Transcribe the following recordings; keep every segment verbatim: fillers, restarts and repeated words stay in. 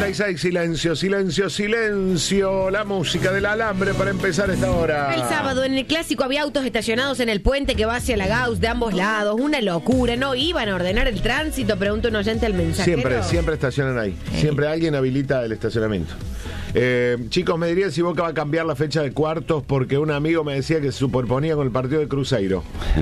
cuarenta y seis, silencio, silencio, silencio. La música del alambre para empezar esta hora. El sábado en el Clásico había autos estacionados en el puente que va hacia la Gauss de ambos lados. Una locura, ¿no iban a ordenar el tránsito? Pregunta un oyente al mensajero. Siempre, siempre estacionan ahí. Siempre alguien habilita el estacionamiento. Eh, chicos, me dirían si Boca va a cambiar la fecha de cuartos porque un amigo me decía que se superponía con el partido de Cruzeiro.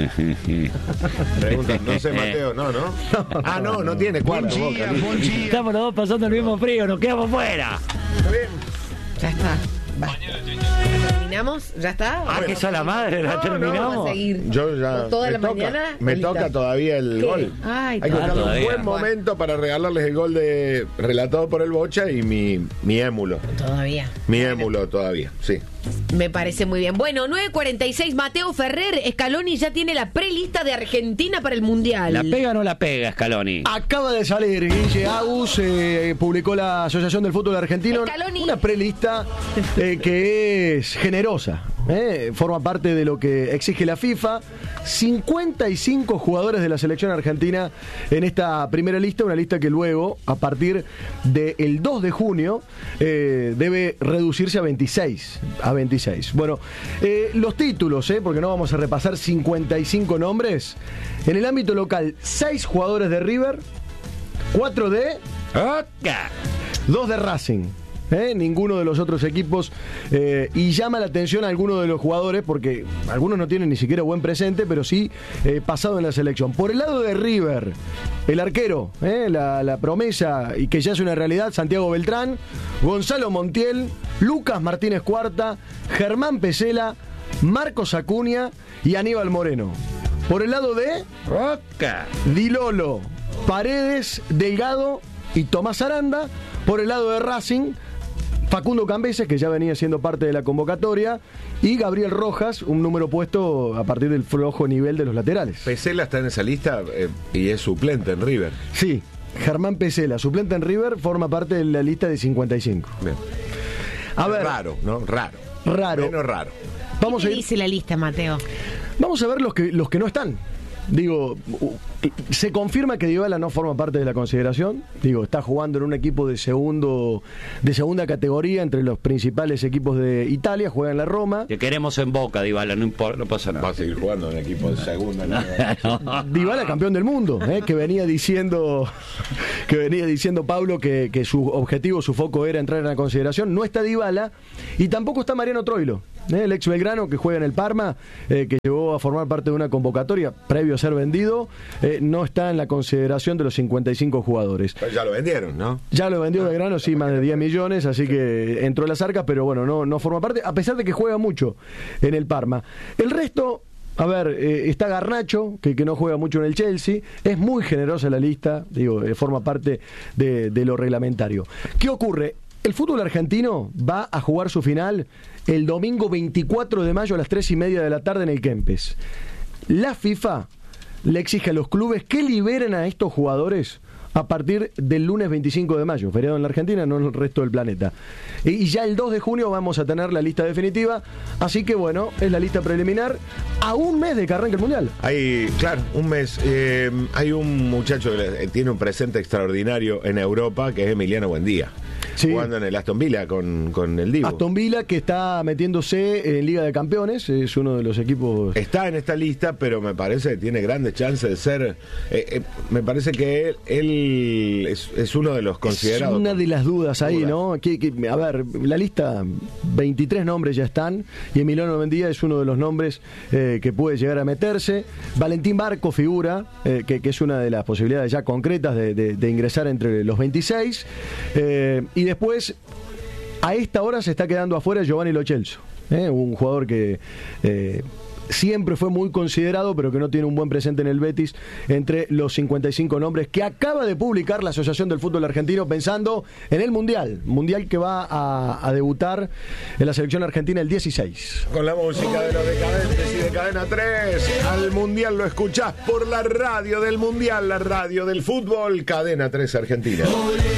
Pregunta, no sé, Mateo, no, ¿no? Ah, no, no tiene cuartos. Buen día, buen día. Estamos los dos pasando el mismo frío, nos quedamos fuera. ¿Está bien? Ya está. Va. ¿Terminamos? ¿Ya está? Ah, que esa la madre, la No, terminamos. no, vamos a seguir. Yo ya. Toda me la toca, mañana. Me Lolita. toca todavía el ¿Qué? gol. Ay, Hay que ah, buscar un todavía. buen momento para regalarles el gol de relatado por el Bocha y mi, mi émulo. Todavía. Mi émulo todavía, sí. Me parece muy bien. Bueno, nueve cuarenta y seis, Mateo Ferrer. Scaloni ya tiene la prelista de Argentina para el Mundial. ¿La pega o no la pega, Scaloni? Acaba de salir, Guille Agus, eh, publicó la Asociación del Fútbol Argentino Scaloni. una prelista eh, que es generosa, eh, forma parte de lo que exige la FIFA. cincuenta y cinco jugadores de la selección argentina en esta primera lista, una lista que luego, a partir del dos de junio, eh, debe reducirse a veintiséis. A veintiséis. Bueno, eh, los títulos, eh, porque no vamos a repasar cincuenta y cinco nombres. En el ámbito local, seis jugadores de River, cuatro de... ¡Oca! dos de Racing. ¿eh? Ninguno de los otros equipos. Eh, y llama la atención a algunos de los jugadores, porque algunos no tienen ni siquiera buen presente, pero sí eh, pasado en la selección. Por el lado de River, el arquero, ¿eh? la, la promesa, y que ya es una realidad, Santiago Beltrán, Gonzalo Montiel, Lucas Martínez Cuarta, Germán Pesela, Marcos Acuña y Aníbal Moreno. Por el lado de ¡Oca! Di Lolo, Paredes, Delgado y Tomás Aranda. Por el lado de Racing, Facundo Cambeses, que ya venía siendo parte de la convocatoria, y Gabriel Rojas, un número puesto a partir del flojo nivel de los laterales. Pesela está en esa lista eh, y es suplente en River. Sí, Germán Pesela, suplente en River, forma parte de la lista de cincuenta y cinco. Bien. A ver, Raro, ¿no? Raro. Raro. Menos raro. Vamos ¿Qué a te ir, dice la lista, Mateo? vamos a ver los que, los que no están. Digo, se confirma que Dybala no forma parte de la consideración. Digo, está jugando en un equipo de segundo, de segunda categoría entre los principales equipos de Italia, juega en la Roma. Te queremos en Boca, Dybala, no importa, no pasa Va nada. a seguir jugando en equipo de segunda. ¿no? Dybala campeón del mundo, ¿eh? que venía diciendo que venía diciendo Pablo que, que su objetivo, su foco era entrar en la consideración. No está Dybala y tampoco está Mariano Troilo, ¿eh? el ex Belgrano que juega en el Parma, eh, que llegó a formar parte de una convocatoria previo a ser vendido, eh, no está en la consideración de los cincuenta y cinco jugadores. Pues ya lo vendieron, ¿no? Ya lo vendió Belgrano, sí, más de diez millones, así que entró en las arcas, pero bueno, no, no forma parte, a pesar de que juega mucho en el Parma. El resto, a ver, eh, está Garnacho, que, que no juega mucho en el Chelsea, es muy generosa la lista, digo, eh, forma parte de, de lo reglamentario. ¿Qué ocurre? El fútbol argentino va a jugar su final el domingo veinticuatro de mayo a las tres y media de la tarde en el Kempes. La FIFA le exige a los clubes que liberen a estos jugadores a partir del lunes veinticinco de mayo, feriado en la Argentina, no en el resto del planeta. Y ya el dos de junio vamos a tener la lista definitiva, así que bueno, es la lista preliminar a un mes de que arranque el Mundial. Hay, claro, un mes. Eh, hay un muchacho que tiene un presente extraordinario en Europa, que es Emiliano Buendía. Sí. Jugando en el Aston Villa con, con el Divo. Aston Villa, que está metiéndose en Liga de Campeones, es uno de los equipos... Está en esta lista, pero me parece que tiene grandes chances de ser... Eh, eh, me parece que él, él es, es uno de los considerados. Es una de las dudas ahí, Dudas. ¿no? Que, que, a ver, la lista, veintitrés nombres ya están, y Emiliano Buendía es uno de los nombres eh, que puede llegar a meterse. Valentín Barco figura, eh, que, que es una de las posibilidades ya concretas de, de, de ingresar entre los veintiséis. Eh, y después, a esta hora se está quedando afuera Giovanni Lo Celso, ¿eh? un jugador que eh, siempre fue muy considerado, pero que no tiene un buen presente en el Betis, entre los cincuenta y cinco nombres que acaba de publicar la Asociación del Fútbol Argentino, pensando en el Mundial, Mundial que va a, a debutar en la selección argentina el dieciséis. Con la música de los Decadentes y de Cadena tres, al Mundial lo escuchás por la radio del Mundial, la radio del fútbol, Cadena tres Argentina.